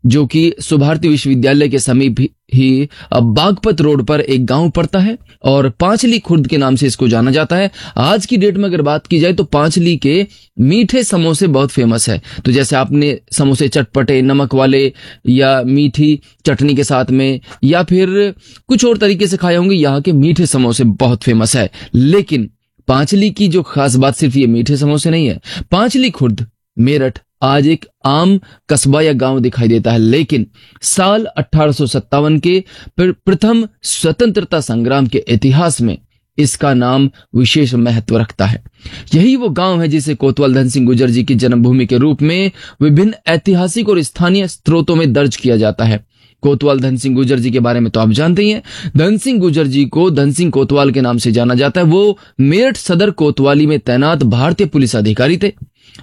जो कि सुभारती विश्वविद्यालय के समीप ही बागपत रोड पर एक गांव पड़ता है और पांचली खुर्द के नाम से इसको जाना जाता है। आज की डेट में अगर बात की जाए तो पांचली के मीठे समोसे बहुत फेमस है। तो जैसे आपने समोसे चटपटे नमक वाले या मीठी चटनी के साथ में या फिर कुछ और तरीके से खाए होंगे, यहाँ के मीठे समोसे बहुत फेमस है। लेकिन पांचली की जो खास बात सिर्फ ये मीठे समोसे नहीं है। पांचली खुर्द मेरठ आज एक आम कस्बा या गांव दिखाई देता है, लेकिन साल 1857 के प्रथम स्वतंत्रता संग्राम के इतिहास में इसका नाम विशेष महत्व रखता है। यही वो गांव है जिसे कोतवाल धन सिंह गुर्जर जी की जन्मभूमि के रूप में विभिन्न ऐतिहासिक और स्थानीय स्रोतों में दर्ज किया जाता है। कोतवाल धन सिंह गुर्जर जी के बारे में तो आप जानते ही हैं। धन सिंह गुर्जर जी को धन सिंह कोतवाल के नाम से जाना जाता है। वो मेरठ सदर कोतवाली में तैनात भारतीय पुलिस अधिकारी थे।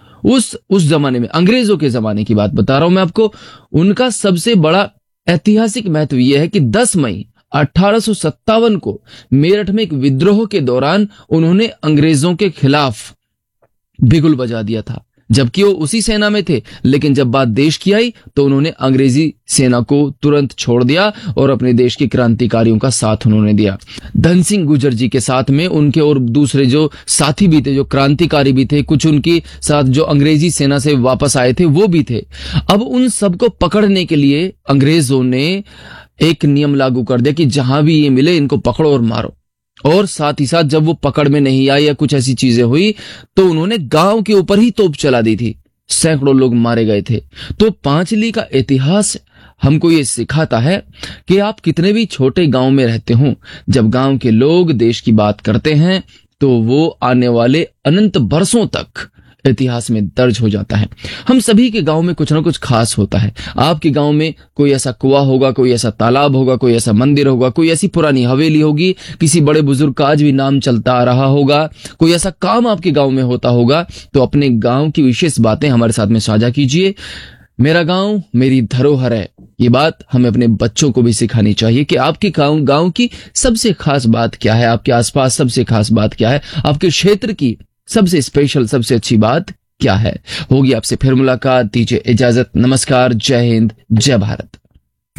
उस जमाने में, अंग्रेजों के जमाने की बात बता रहा हूं मैं आपको। उनका सबसे बड़ा ऐतिहासिक महत्व यह है कि 10 मई 1857 को मेरठ में एक विद्रोह के दौरान उन्होंने अंग्रेजों के खिलाफ बिगुल बजा दिया था, जबकि वो उसी सेना में थे। लेकिन जब बात देश की आई तो उन्होंने अंग्रेजी सेना को तुरंत छोड़ दिया और अपने देश के क्रांतिकारियों का साथ उन्होंने दिया। धन सिंह गुर्जर जी के साथ में उनके और दूसरे जो साथी भी थे, जो क्रांतिकारी भी थे, कुछ उनके साथ जो अंग्रेजी सेना से वापस आए थे वो भी थे। अब उन सबको पकड़ने के लिए अंग्रेजों ने एक नियम लागू कर दिया कि जहां भी ये मिले इनको पकड़ो और मारो। और साथ ही साथ जब वो पकड़ में नहीं आए या कुछ ऐसी चीजें हुई तो उन्होंने गांव के ऊपर ही तोप चला दी थी। सैकड़ों लोग मारे गए थे। तो पांचली का इतिहास हमको ये सिखाता है कि आप कितने भी छोटे गांव में रहते हो, जब गांव के लोग देश की बात करते हैं तो वो आने वाले अनंत बरसों तक इतिहास में दर्ज हो जाता है। हम सभी के गांव में कुछ ना कुछ खास होता है। आपके गांव में कोई ऐसा कुआं होगा, कोई ऐसा तालाब होगा, कोई ऐसा मंदिर होगा, कोई ऐसी पुरानी हवेली होगी, किसी बड़े बुजुर्ग का आज भी नाम चलता आ रहा होगा, कोई ऐसा काम आपके गांव में होता होगा। तो अपने गांव की विशेष बातें हमारे साथ में साझा कीजिए। मेरा गांव मेरी धरोहर है, ये बात हमें अपने बच्चों को भी सिखानी चाहिए कि आपके गांव की सबसे खास बात क्या है, आपके आसपास सबसे खास बात क्या है, आपके क्षेत्र की सबसे स्पेशल, सबसे अच्छी बात क्या है। होगी आपसे फिर मुलाकात। दीजिए इजाजत। नमस्कार। जय हिंद, जय भारत।